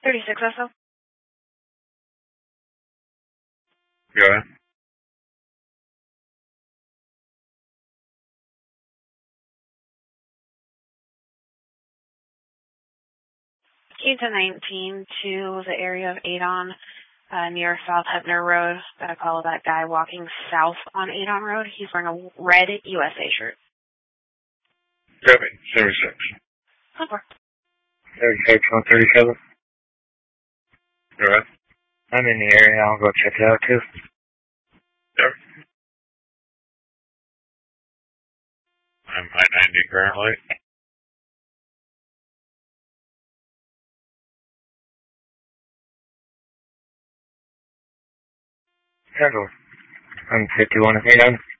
36 SO. Go ahead. Key to 19 to the area of Adon, near South Hebner Road. Gotta call that guy walking south on Adon Road. He's wearing a red USA shirt. Copy. 76. Over. 36 on 37. Go ahead. I'm in the area. I'll go check it out too. Yep. I'm I-90 currently. Handle. I'm 51 if you know.